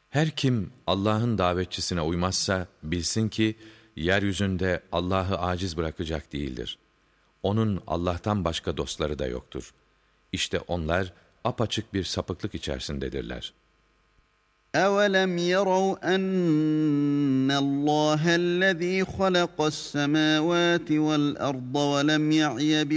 Her kim Allah'ın davetçisine uymazsa bilsin ki yeryüzünde Allah'ı aciz bırakacak değildir. Onun Allah'tan başka dostları da yoktur. İşte onlar apaçık bir sapıklık içerisindedirler. أَوَلَمْ يَرَوْا أَنَّ اللّٰهَ الَّذ۪ي خَلَقَ السَّمَاوَاتِ وَالْأَرْضَ وَلَمْ يَعْيَ